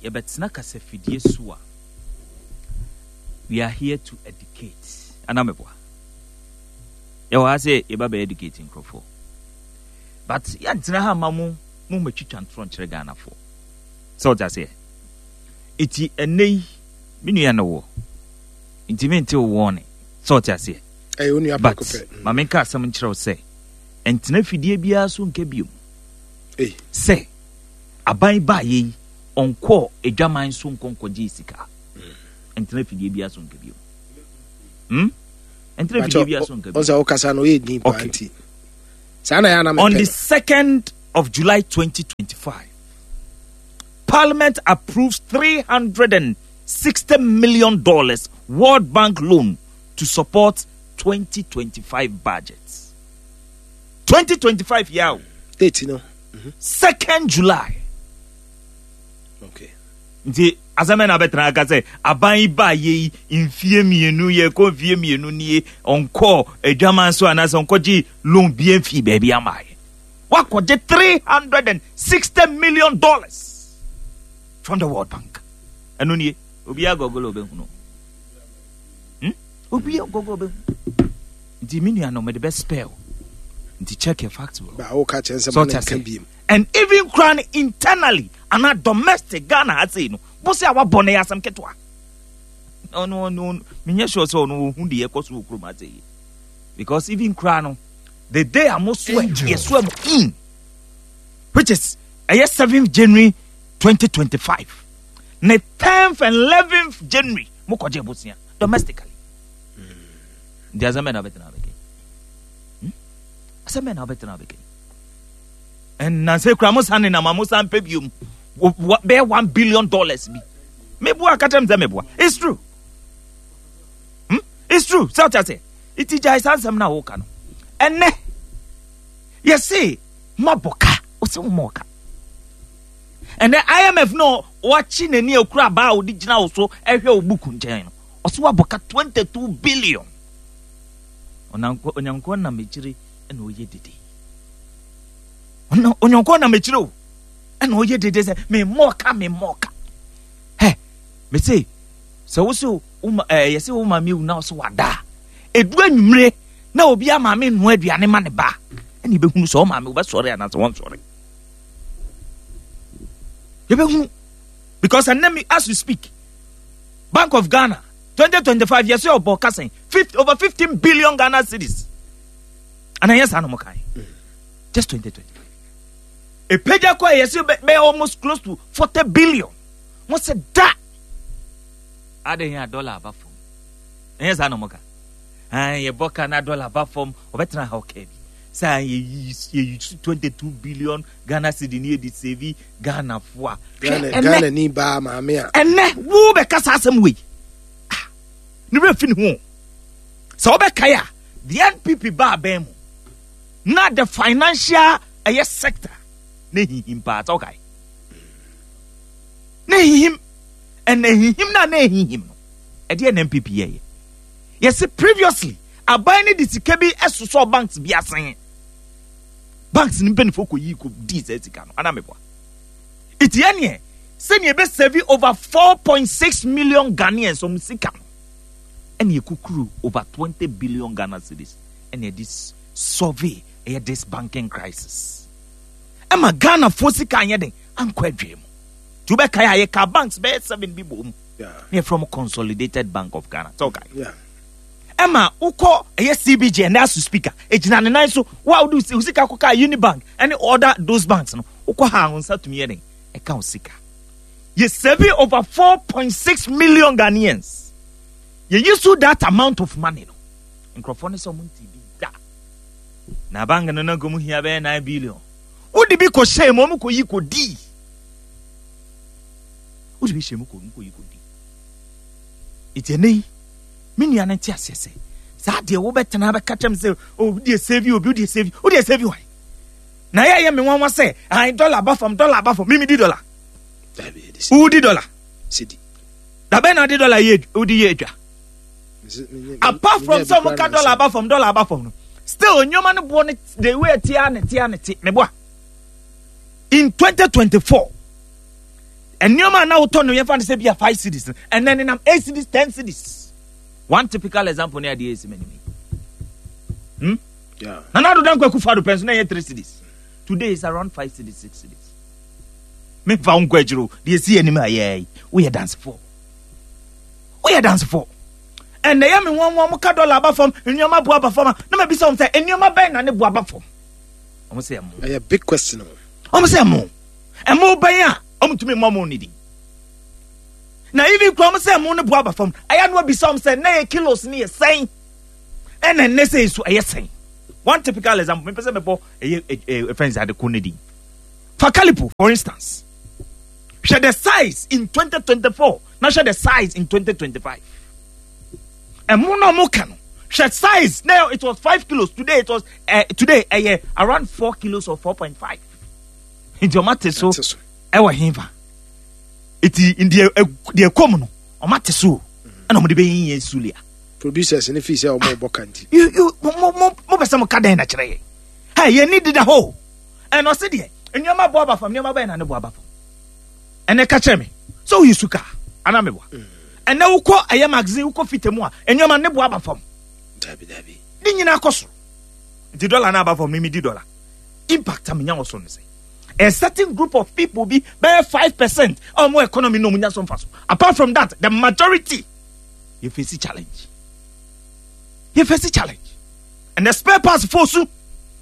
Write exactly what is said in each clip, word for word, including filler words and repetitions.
yebetna kasa fidie so we are here to educate anamebwa ya wa say yeba be educating crofo but yantina ha mamu mu matwitwa ntro nkyere Ghana fo so just say iti enei minua na wo intimate wo ne so just say eh onu apakope mamenka asem nkyere say entina fidie bia so nka biom eh say aban ba ye onko edwaman so nkonkoje sika entina fidie bia so nka biom hm entina fidie bia so nka biom oza okasa no ye ni panti sana ya na on the second of July twenty twenty-five, Parliament approves three hundred sixty million dollars World Bank loan to support twenty twenty-five budgets. twenty twenty-five year. Date, you know. Mm-hmm. second July. Okay. Nti azamen abetra aka say aban ba ye infie mienu ye ko vie mienu nie onko edwaman so anase onko ji loan bien fi baby amaye. Wakoje three hundred sixty million dollars from the World Bank. Enu nie obi agogolo be hu no. Hm? Obi agogolo be. Nti minu no me the best spell. Nti check your facts. Ba o ka chen se man kan bi. And even crown internally and a domestic Ghana has say no. Bosi awa bone asam ketwa. No no no. Minye sure so no hu de yekoso okroma say. Because even crown the day I most swear yes swim in, which is a seventh January twenty twenty-five. Ne tenth and eleventh January mokoje bosia domestically. The azamen abetena beke. Hmm? Azamen abetena beke. And na say kramos hanin na mamusa ampebium be one billion dollars bi. Mebu akatem ze mebu. It's true. Hmm? It's true. So I say it is just ansem na woka no. Ene you see maboka ose moka. And the I M F no watching any okura ba original so ehwe obuku nchen no. Ose waboka twenty-two billion. Onanko onyanko na mechiri ene oye dede. Ono onyanko na mechiri o. Ene oye dede say me moka me moka. Hey, me say so so um eh you see wo ma mi na so wada. Edu anwumre na obi ama me no aduane ma ne ba. Ene be hunu so ma me oba sori ana so won sori. You be hunu because and me as we speak Bank of Ghana twenty twenty-five years old broadcasting over fifteen billion Ghana cedis. And I yes anu kai. Just twenty twenty-five. A page kwa yes be almost close to forty billion. Mo say that ade here dollar above. Yes anu kai. Ah, ye boka na dollar ba form obetra ha okay. Say ye twenty-two billion Ghana cedi ni edi save Ghana foa. Ghana Ghana ni ba ma me a. Enne wo be kasa asem we. Ah. Ni be fin ho. So be kaya the N P P ba ba mu. Na the financial uh, sector na him part okay. Na him and na him na na him no. E de N P P ye. Yes, previously, a buying the Sikabi Esso banks be asin. Banks in Benfoko you could desert. It's any send your best saving over four point six million Ghanaians on Sikam. And you could crew over twenty billion Ghana cedis. And this survey this banking crisis. Emma Ghana for Sika yeding and quite dream. To be kaya ka banks be seven people. Yeah. From Consolidated Bank of Ghana. Okay. Yeah. Emma uko a C B G and as speaker ejina ne nan so wa do usika koka Unibank any other those banks no uko ha onsa to me yen e ka usika ye saving over four point six million Ghanaians. You use that amount of money no microphone so mun T V da na banga no na gomu hia be nine billion udi bi ko share mo mu ko yi ko di udi bi share mo ko ko yi ko di itene mini ananti asese sa de wo betena be katem say oh dey save you, dey save you, oh dey save you why na ya ya me wan wan say I dollar ba from dollar ba from me di dollar who di dollar cedi da be na di dollar ye who di ye dwa apart from some ka dollar ba from dollar ba from no still nyoma no bo ne the way tia ne tia ne ti me bo in twenty twenty-four And no man now turn you find say be a five cities, and then in am eight cities, ten cities. One typical example near the A C many. Hmm? Yeah. And now don't go for the pension near three cities. Today is around five cities, six cities. Me found Guajiro, the see anymore. Yeah, we are dance for. We are dance for. And they am in one one dollar above from in your map performer. No, maybe some say in your map and the boaba form. I'm say a big question. I'm say more. And more by um to me more money. Now even come say more boaba form. I am what be some say nine kilos near saying. And then they say so I say. One typical example, me person before a friends had the Kunedi. For Calipo, for instance, share the size in twenty twenty-four, now share the size in twenty twenty-five. And Muno Mokano, share size now it was five kilos. Today it was uh, today uh, around four kilos or four point five. In your matter so, ewa hiva. It in the the common or matter so, and I'm the being in Sulia. Producers in the fish or more bocanti. You, you, more, more, more, some cadena naturally. Hey, you needed a hole. And I said, and you're my boba from your man and the boba. And they catch me. So you suka, and I'm a boy. And now call I am magazine who fit more, and your man the boba from Dabby Dabby. Didn't you know cost? The dollar number for me, the dollar. Impact I'm young son say. A certain group of people be by five percent or more economy no munya some fast. Apart from that, the majority you face a challenge. You face a challenge. And the spare parts force you.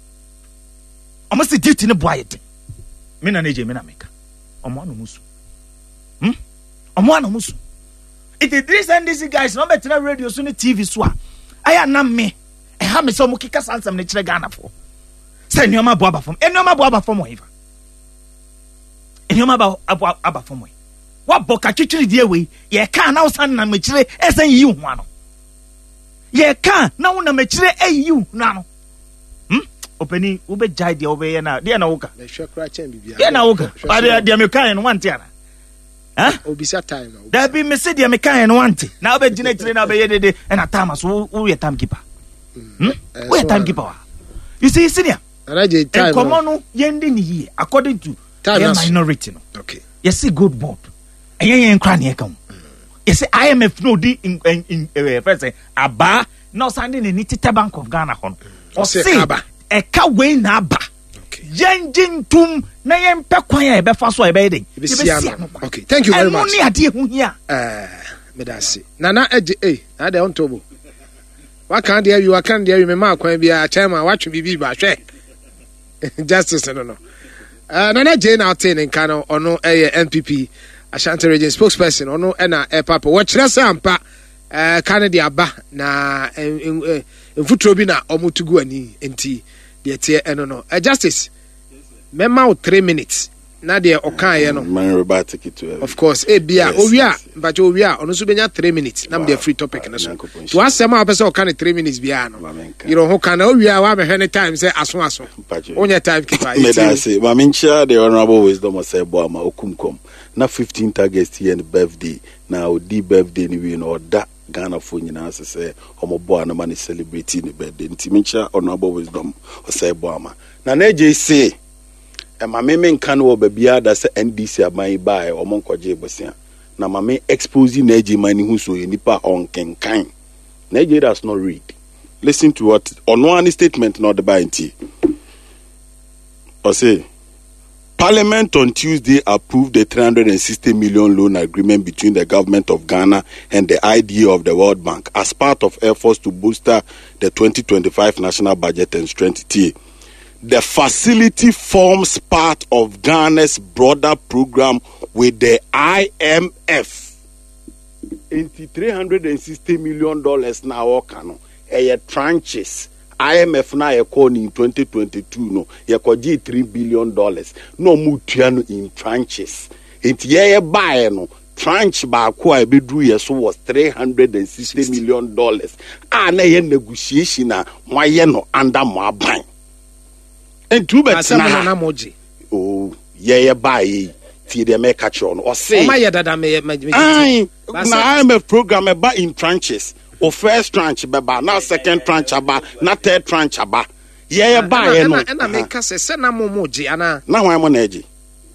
I must see duty in the boy. Me na neje me na meka. Omo anu musu. Hmm? Omo anu musu. It is this and this guys no better radio so T V so a. Aya na me. E ha me so mo kika sansam na kire Ghana for. Say nyoma bo aba fam. E nyoma bo aba fam o eva. E nyoma ba aba aba fam o. Wa boka twitwiri die we. Ye ka na usan na me kire esen yi hu ano. Ye ka na wo na me kire ayi hu ano. Hmm? Openi ube jai dia ube na dia na woka. Me hwe kra chen bibia. Dia na woka. Ba dia me kan no wante ana. Huh? Obisa time. There be me say dia me kan no wante. Na ube gina kire na be ye dede e na time so wo ye timekeeper. Hmm? Wo ye timekeeper. You see senior. Anaje time. Komo no yende ni here according to the minority no. Okay. You see good board. And yen yen kra na e kan. You see I M F no di in in, in uh, first say aba no standing in the Bank of Ghana hon. O say aba e ka we na aba. Okay. Yen jintum na yen pe kwan e be fa so e be den. Okay, thank you very much. Money ade hu hia. Eh, me da say. Nana eje eh, na de on tobo. Wa kan de awi, wa kan de awi me ma kwan bia chairman wa twe bibi ba hwe. Justice no no. Uh, Nana Jane Alten in Kano ono eh N P P Ashanti Region spokesperson ono e na e papa wo kire se ampa eh Canada aba na mfutro bi na omutugu ani enti de tie eno no. Uh, Justice mema o three minutes na de okan ye no man rebate ticket to of course e bia owia mbaje owia ono so benya three minutes na me free topic na so to asema opese o kan three minutes bia no you know ho kan owia wa me hwe time say aso aso onya time keeper me da say ma mencha the honorable wisdom say boama okumkom na fifteen targets here in birthday na odi birthday ni we no da Ghana for nyina say omo boa na man celebrating the birthday nti mencha honorable wisdom say boama na na je say e ma me me nka no babia da se N D C aban bae o mon koje bosia na ma me expose na eji mani hu so nipa on kenkan na eji does not read. Listen to what on one statement not the bainti or say Parliament on Tuesday approved the three hundred sixty million loan agreement between the government of Ghana and the I D A of the World Bank as part of efforts to bolster the twenty twenty-five national budget and strengthen. The facility forms part of Ghana's broader program with the I M F. three hundred sixty million dollars now, Okano. A tranches. I M F na yeko in twenty twenty-two no yeko three billion dollars. No mutiano in tranches. Inti ye buy no tranche ba kwa ebedru yeso was three hundred sixty million dollars. Ah na ye negotiation na mo ye no under mo aban. And two bets na moji. Oh, yeah, buy tea the make catch on or say, my dada may I am a program about in tranches or first tranche, baba, now second tranche about, not third tranche about. Yeah, buy and I make us a sena moji, Anna. Now I'm on edgy.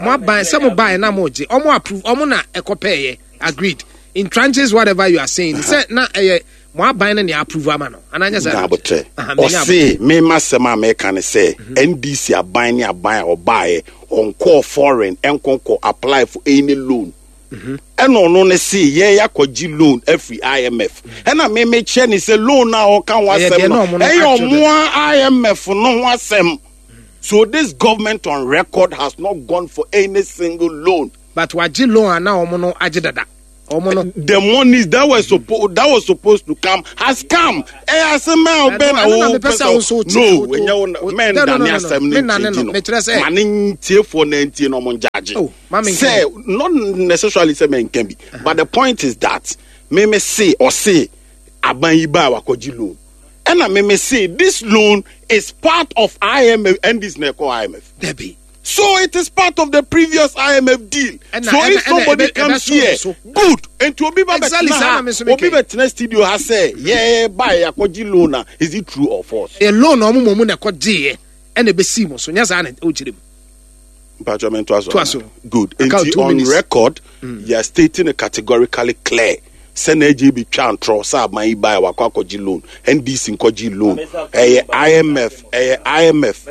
mo buy some buy na mo je omo approve omo na ekopeye agreed in tranches whatever you are saying say na eh mo buy na approve ama no ananya say abotre o say me masema me kan say N D C aban ni aban o buy on call foreign enkonko apply for any loan eno no ne see ye yakoji loan every I M F ena me me che ni say loan na o kan wasem no e yo mo I M F no wasem. So this government on record has not gone for any single loan. But waji loan na omo no agidada. Omo no the monies that was supposed that was supposed to come has come. Eh asema obe na wo person. No, when you men that na asem ni no. Mani tie for ninety no mo judge. Say not necessarily say men can be. But the point is that me me say or say aban iba wakoji loan. And I may say this loan is part of I M F and this N E C O I M F. Debbie. So it is part of the previous I M F deal. And so and if and somebody and comes so, here, so. good. And to be back exactly, Obi studio has said, yeah, buy a koji loan. Is it true or false? A loan or mumu na koji and a besimo. So yes, I know. Parliament was good. And on minutes. Record, mm. you are stating a categorically clear. Sene J B Chan tro sa man buy wakwa koji loan N D C koji loan eh I M F eh I M F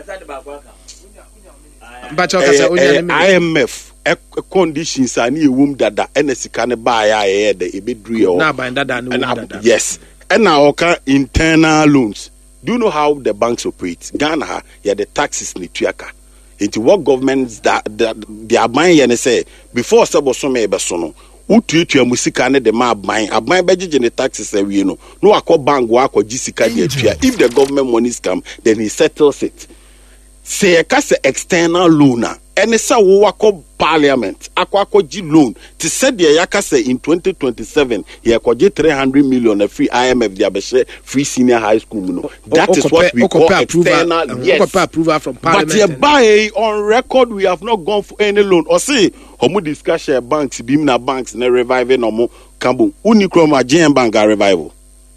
but I M F conditions are ni ewum dada ene sika ne buy ya eh de ebedru o na buy dada no dada yes and now oka internal loans. Do you know how the banks operate? Ghana yeah the taxes ni tuaka into what governments that they are buying and say before sabo so me be so no utuetua musika ne de ma aban aban bejeje ne taxes awie no no akọ bank wa akọ gisika de atua. If the government monies come then he settles it. Say a case external loan and say wo akọ parliament akọ akọ gi loan to say the yaka say in twenty twenty-seven he akọ gi three hundred million a free I M F the abeshe free senior high school no. That o, is o, what we o, call external approval, yes approval from parliament. But by on record we have not gone for any loan or say omo discussion banks bimna banks na reviving omo kambo unikroma G M Bank a revival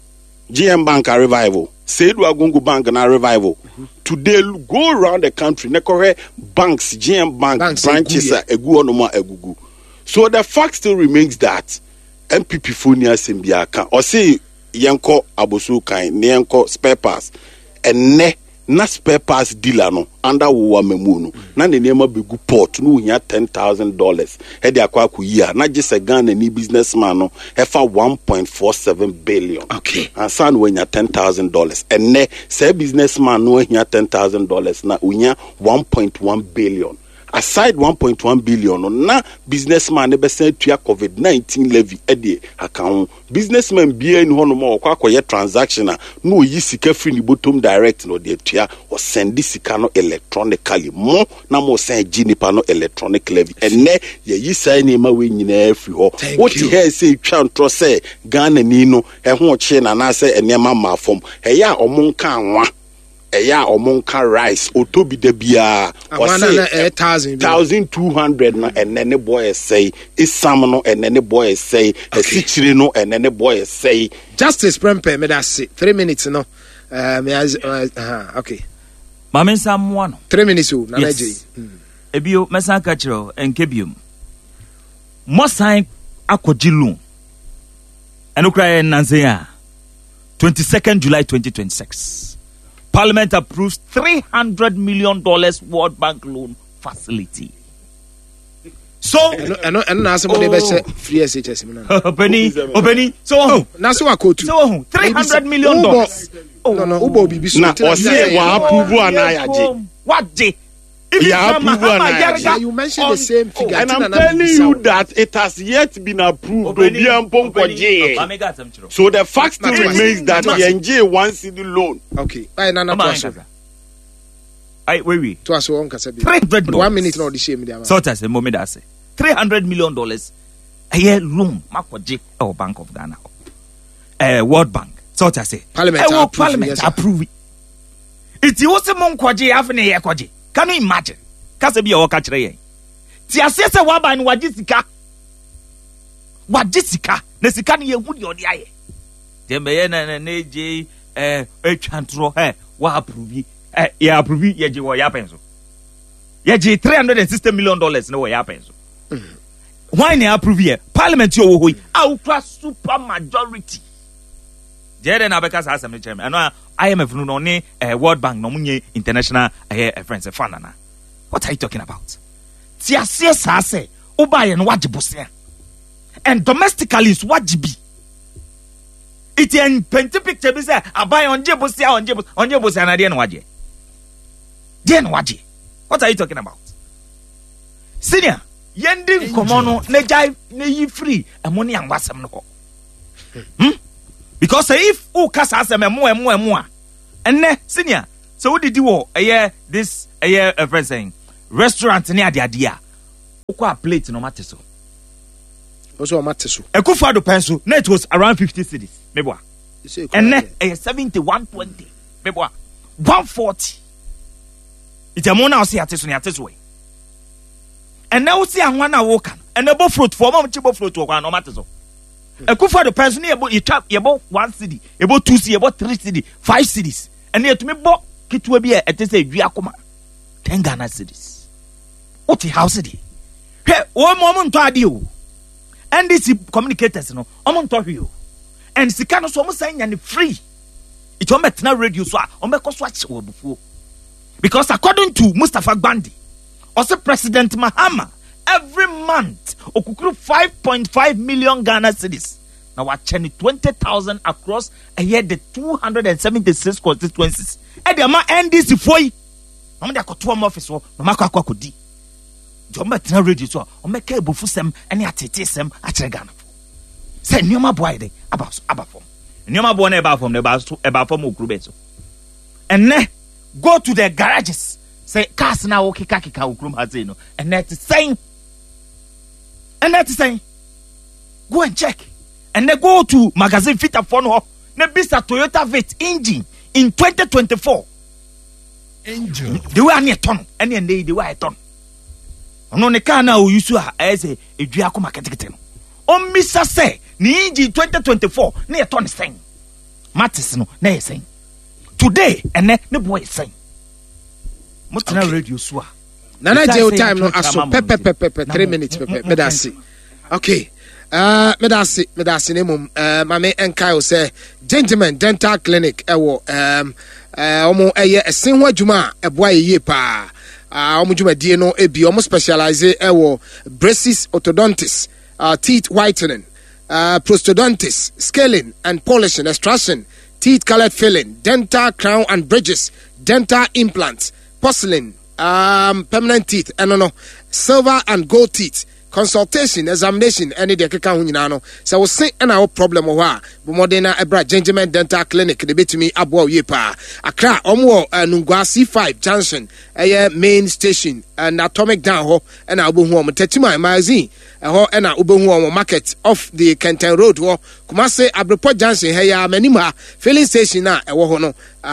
G M Bank a revival Seidu Agungu Bank na revival. Mm-hmm. Today go around the country nekore banks G M Bank banks branches are egu onoma egugu. So the fact still remains that M P P Fonia Simbiaka or say yanko abosu kan yanko spare parts and ne na spare parts dealer no under wo memu no na ne nema begu port no nya ten thousand dollars e de akwa akuyi na gise Ghana ni businessman no e fa one point four seven billion. Okay, and san we nya ten thousand dollars and ne say businessman no nya ten thousand dollars na unya one point one billion. Aside one point one billion na businessman ne be say tua covid nineteen levy e de account businessman bia ni hono ma okwa akoye transaction na no yi sika free ni bottom direct no de tua o send sika no electronically mo na mo send ginipa no electronic levy ene ye yi sai ni ma we nyina free ho what he say twa ntro say Ghana ni no e ho che na na say enema ma fom e ya omonka anwa eya omonka rice otobi de bia o say one thousand two hundred na enene boy say isam no enene boy say esichire no enene boy say justice prempe me that say three minutes no uh, me as uh, okay mamen samwa no three minutes o na naje ebio mesan ka kiro enkebium mo sign akoji loan enokra nanze a twenty-second July twenty twenty-six Parliament approves three hundred million dollars World Bank loan facility. So, I know, I know, I know, I say free S H S. Openi, Openi. So, oh, now so I quote. So, three hundred million dollars. No, no, Ubo Bibi. Na ose wa approve anayaje. What je? Yeah, approve you mentioned the same figure. And I'm telling you that it has yet been approved. So the fact still remains that the N G one city loan. Okay. I nana to I wait wait. To us one kasa bi. One minute na the shame there. So that's a moment I say. three hundred million dollars a year loan makwaje or Bank of Ghana. Eh World Bank. So that's say. Parliament approve. Parliament approve. It was a monkwaje afne ye kwaje. Can you imagine? Kase bi o ka kire yen. Ti asese wa ban wa jisika. Wa jisika, na sika ne ye hu de ode aye. Dem be ye na na je eh etwantro eh wa approve eh ya approve ye je wo ya penso. Yeah, three hundred sixty million dollars no way happens. Why they approve here? Parliament yo wo ultra super majority. Jere na beka sa assembly chairman. Ano I M F no no ne World Bank no munye international eh friends fund na. What are you talking about? Ti ase sa ase obaye no wajibosia. And domestically is wajibi. It in twenty picture be say abai onje bosia onje onje bosia na de no waje. De no waje. What are you talking about? Senior, yending komono nejai ne yi free e money an wasem no ko. Hmm? Because if u kasa asem emo emo emo a enne senior, so what did you wo eh this eh a friend saying restaurant ne ade ade a ukwa plate no mateso. Also mateso. Ekufado penso na it was around fifty cedis. Meboa. Enne eh seventy one twenty. Meboa. one forty. It's a mona see at this way. And now see and one walk and a fruit for mom chibo fruit to one no matter so. A good for the person about you chap about one city, about two city, about three city, five cities. And yet to me bo kit will be at this age ten Ghana cities. What the house city? Hey, one moment to adieu. And this communicators no, I'm to you. And Sikano so much saying and free. It's on my radio so on my cost watch before. Because according to Mustafa Gbandi, also President Mahama, every month, okukuru five point five million Ghana cedis. Now we're churning twenty thousand across a year, the two hundred seventy-six constituencies. And the amount N D C for you. I'm going to go to office, no matter what could be. Jomba Tina Radio, so on make a bufusem and yatism at Ghana. Say, Numa boy, about about form. Numa born about from the about from Ukrubeso. And ne. Go to the garages. Say, cars now okay, kaki ka ukrum hazino. And that's saying, and that's saying, go and check. And then go to magazine fit up phone. Ne bisa Toyota Vet engine in twenty twenty-four. Engine. They were near ton. Any and they they were a ton. No ne car now you saw as a Driaco market. On Mister Say, ni engine twenty twenty-four near ton saying. Matis no, ne saying. Today, and then the boy is saying, "Must not radio swa." Nana jail time no aso pepe pepe pepe three minutes pepe medasi. Okay, uh, medasi medasi nemum. Uh, mame enkai say gentleman dental clinic. Ewo um uh omo eye esinwa juma eboa ye pa. Ah omo juma die no ebi omo specialize ewo braces orthodontist, uh, teeth whitening, uh, prosthodontics, scaling and polishing, extraction. Teeth colored filling, dental crown and bridges, dental implants, porcelain, um, permanent teeth, and no, no, silver and gold teeth, consultation, examination, any de keka hunyano. So we say our problem wa, but modena ebra gentleman dental clinic, the bit me abo yepa. Accra, omwo nungwa C five junction, a main station, and atomic down ho, and abu home, tetima magazine. Ho ena ubehu market off the Kenten Road ho Kumase Abreport Junction heya manima filling station na ewo ho no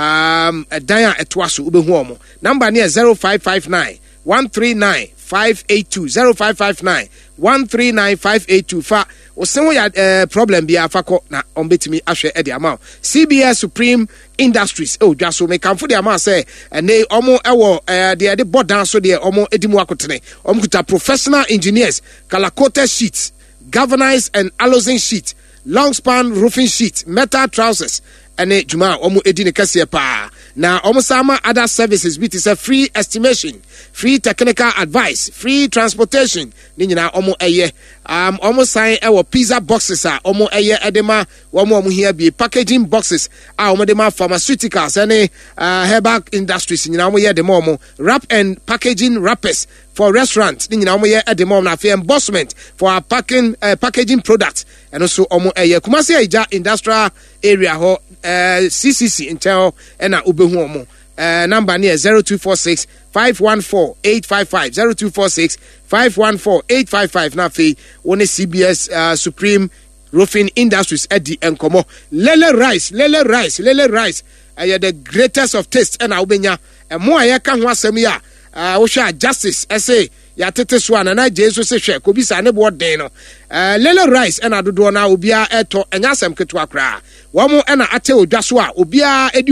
um dan a etoaso ubehu omo number near zero five five nine one three nine five eight two zero five five nine one three nine five eight two fa osenwo ya uh, problem bia afako na ombetimi ahwe e de amount C B S Supreme Industries oh dwaso me kamfo de amount say ene omo ewo uh, de de board down so de omo edimu akotene omo kuta professional engineers color coated sheets galvanized and alloy sheet long span roofing sheet metal trousers ene juma omo edine kase pa na omo sama other services bit is a free estimation free technical advice free transportation ni nyina omo eye um omo sign ewo pizza boxes a omo eye edema omo omo here be packaging boxes a omo dema pharmaceuticals ene uh, herbal industries nyina omo ye de omo wrap and packaging wrappers for restaurants ni nyina omo ye edema omo na fe embossment for our packing uh, packaging products and also omo eye Kumasi Aija industrial area ho uh, C C C intel ena ubehu omo uh, number near zero two four six five one four eight five five zero two four six five one four eight five five na fe one C B S uh, Supreme Roofing Industries Eddie Enkomo lele rice lele rice lele rice uh, the greatest of taste ena ubenya and more ya kan ho asem ya uh, wo hwa justice essay ya tete so ana na jesu se hwe ko bisa ne bo den no eh lele rice ena dodo na obia eto enya asem keto akra wo mo ena ate odwa so a obia edi